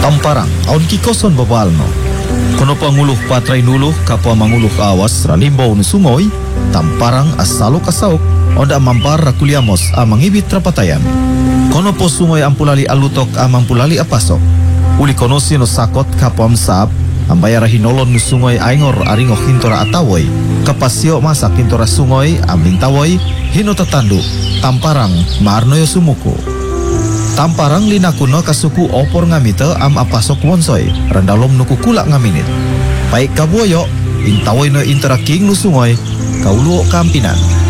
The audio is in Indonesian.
Tamparang aun kikoson babalno. Kono panguluh patray nuluh kapwa manguluh awas ranimbaw ni sungoy, tamparang asalo kasaok oda mampar rakuliamos amang ibit rapatayan. Kono po sungoy ampulali alutok amang pulali apasok. Uli konosi no sakot kapwa msab, ambayara hinolon ni sungoy aingor aringo hintora atawoy. Kapasyo masak hintora sungoy aming tawoy, hino tatandu, tamparang maarnoyo sumuko. Tamparang linakuno kasuku opor ngamita am apasok wonsoy, randalom nuku kulak ngaminit. Baik kabuoyo, intawoy no interaking lusungoy, kauluo kampinan.